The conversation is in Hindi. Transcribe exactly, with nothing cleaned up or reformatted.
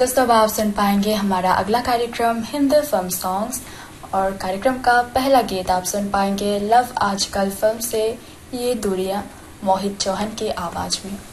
दोस्तों अब आप सुन पाएंगे हमारा अगला कार्यक्रम हिंदी फिल्म सॉन्ग्स और कार्यक्रम का पहला गीत आप सुन पाएंगे लव आजकल फिल्म से ये दूरियां मोहित चौहान की आवाज में।